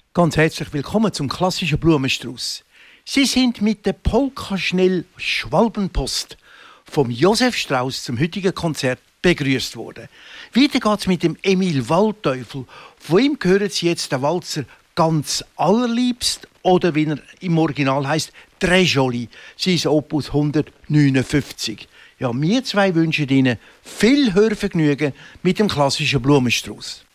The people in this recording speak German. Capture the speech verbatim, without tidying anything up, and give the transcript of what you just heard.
Ganz herzlich willkommen zum klassischen Blumenstrauß. Sie sind mit der Polka schnell Schwalbenpost vom Josef Strauss zum heutigen Konzert begrüßt worden. Weiter geht's mit dem Emil Waldteufel. Von ihm hören Sie jetzt den Walzer «Ganz allerliebst» oder wie er im Original heißt «Très joli», sein Opus hundertneunundfünfzig. Ja, wir zwei wünschen Ihnen viel Hörvergnügen mit dem klassischen Blumenstrauß.